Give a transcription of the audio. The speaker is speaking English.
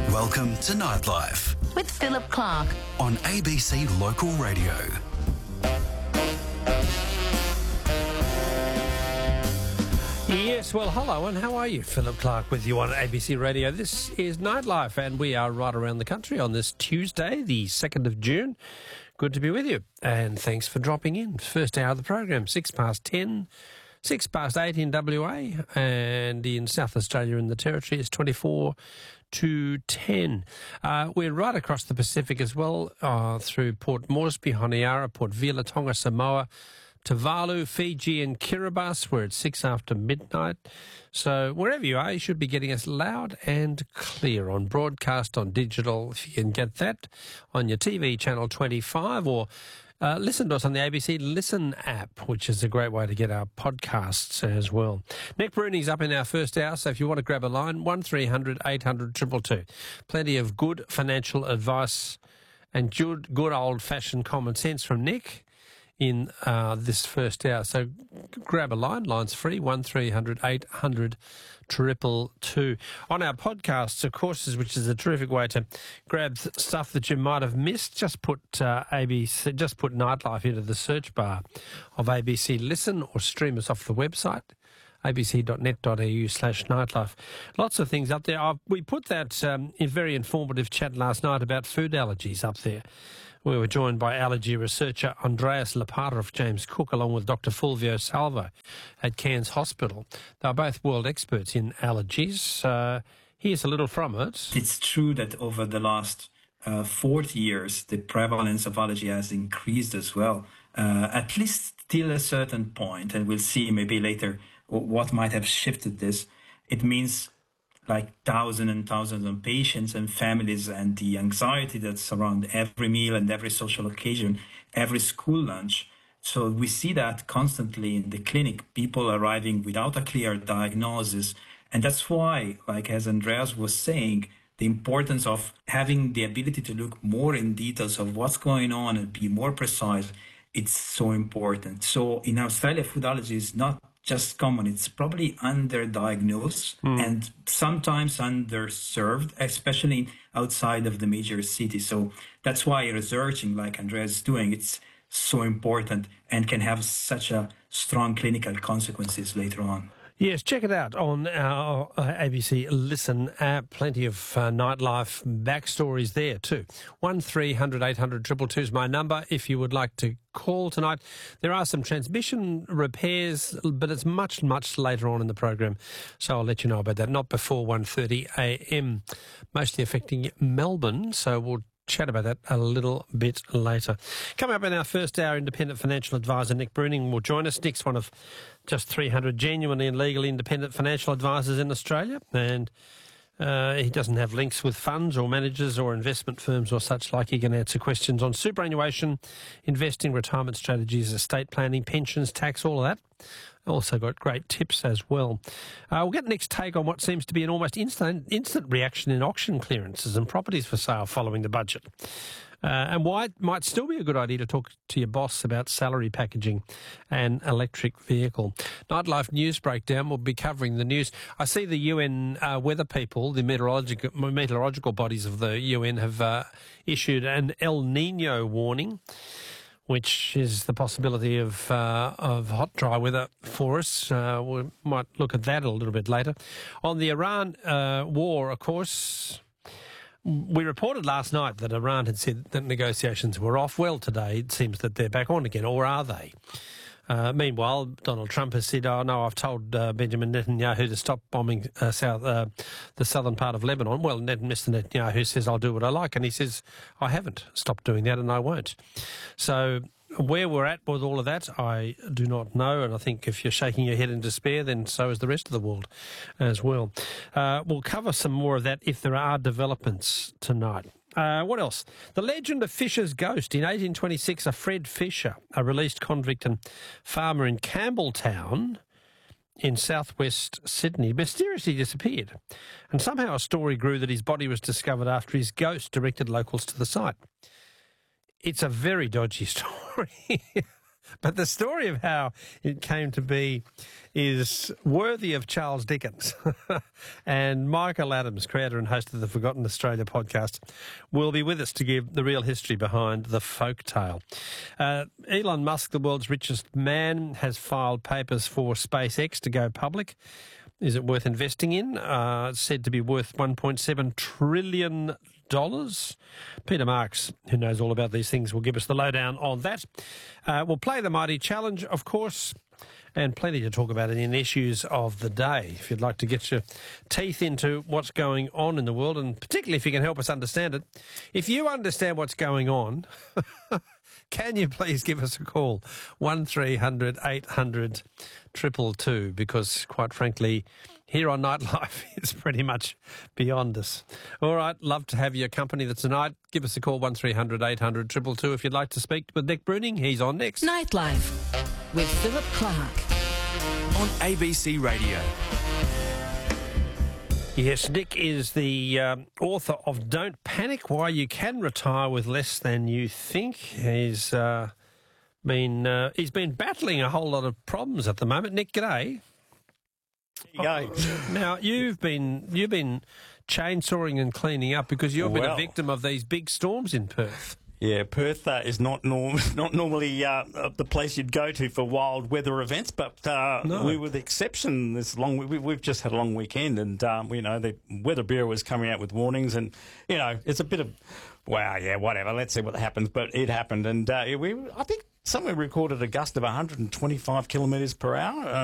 Welcome to Nightlife with Philip Clark on ABC Local Radio. Yes, well, hello, and how are you? Philip Clark with you on ABC Radio. This is Nightlife, and we are right around the country on this Tuesday, the 2nd of June. Good to be with you, and thanks for dropping in. First hour of the program, 10:06, 8 in WA, and in South Australia in the Territory, it's 24 to 10. We're right across the Pacific as well, through Port Moresby, Honiara, Port Vila, Tonga, Samoa, Tuvalu, Fiji and Kiribati, where it's 6 after midnight. So wherever you are, you should be getting us loud and clear on broadcast, on digital, if you can get that, on your TV channel 25, or listen to us on the ABC Listen app, which is a great way to get our podcasts as well. Nick Bruning's up in our first hour, so if you want to grab a line, 1300 800 222. Plenty of good financial advice and good old-fashioned common sense from Nick in this first hour. So grab a line. Line's free, 1300 800 222. On our podcasts, of course, which is a terrific way to grab stuff that you might have missed, just put Nightlife into the search bar of ABC Listen or stream us off the website, abc.net.au/nightlife. Lots of things up there. We put that very informative chat last night about food allergies up there. We were joined by allergy researcher Andreas Lapata of James Cook, along with Dr. Fulvio Salvo at Cairns Hospital. They're both world experts in allergies. Here's a little from it. It's true that over the last 40 years, the prevalence of allergy has increased as well, at least till a certain point, and we'll see maybe later what might have shifted this. It means like thousands and thousands of patients and families, and the anxiety that surrounds every meal and every social occasion, every school lunch. So we see that constantly in the clinic, people arriving without a clear diagnosis. And that's why, like as Andreas was saying, the importance of having the ability to look more in details of what's going on and be more precise, it's so important. So in Australia, food allergy is not just common, it's probably underdiagnosed and sometimes underserved, especially outside of the major cities. So that's why researching like Andreas is doing, it's so important and can have such a strong clinical consequences later on. Yes, check it out on our ABC Listen app. Plenty of nightlife backstories there too. 1300 800 222 is my number if you would like to call tonight. There are some transmission repairs, but it's much, much later on in the program, so I'll let you know about that. Not before 1:30 a.m, mostly affecting Melbourne, so we'll chat about that a little bit later. Coming up in our first hour, independent financial advisor Nick Bruning will join us. Nick's one of just 300 genuinely and legally independent financial advisors in Australia, and he doesn't have links with funds or managers or investment firms or such like. He can answer questions on superannuation, investing, retirement strategies, estate planning, pensions, tax, all of that. Also got great tips as well. We'll get Nick's take on what seems to be an almost instant reaction in auction clearances and properties for sale following the budget. And why it might still be a good idea to talk to your boss about salary packaging and electric vehicle. Nightlife News Breakdown will be covering the news. I see the UN weather people, the meteorological bodies of the UN have issued an El Nino warning, which is the possibility of hot, dry weather for us. We might look at that a little bit later. On the Iran war, of course, we reported last night that Iran had said that negotiations were off. Well, today it seems that they're back on again, or are they? Meanwhile, Donald Trump has said, "Oh no, I've told Benjamin Netanyahu to stop bombing the southern part of Lebanon." Well, Mr. Netanyahu says, "I'll do what I like," and he says, "I haven't stopped doing that, and I won't." So where we're at with all of that, I do not know, and I think if you're shaking your head in despair, then so is the rest of the world as well. We'll cover some more of that if there are developments tonight. What else? The legend of Fisher's ghost. In 1826, a Fred Fisher, a released convict and farmer in Campbelltown in southwest Sydney, mysteriously disappeared. And somehow a story grew that his body was discovered after his ghost directed locals to the site. It's a very dodgy story. But the story of how it came to be is worthy of Charles Dickens. And Michael Adams, creator and host of the Forgotten Australia podcast, will be with us to give the real history behind the folk tale. Elon Musk, the world's richest man, has filed papers for SpaceX to go public. Is it worth investing in? It's said to be worth $1.7 trillion. Peter Marks, who knows all about these things, will give us the lowdown on that. We'll play the Mighty Challenge, of course, and plenty to talk about in issues of the day. If you'd like to get your teeth into what's going on in the world, and particularly if you can help us understand it. If you understand what's going on, can you please give us a call? 1300 800 222, because quite frankly, here on Nightlife, it's pretty much beyond us. All right, love to have your company tonight. Give us a call, 1300 800 222, if you'd like to speak with Nick Bruning. He's on next. Nightlife with Philip Clark. On ABC Radio. Yes, Nick is the author of Don't Panic, Why You Can Retire with Less Than You Think. He's been battling a whole lot of problems at the moment. Nick, g'day. There you go. Now, you've been chainsawing and cleaning up because you've been a victim of these big storms in Perth. Yeah, Perth is not normally the place you'd go to for wild weather events, but we were the exception. We've just had a long weekend, and the Weather Bureau was coming out with warnings, and it's a bit of whatever. Let's see what happens, but it happened, and I think somewhere recorded a gust of 125 kilometres per hour.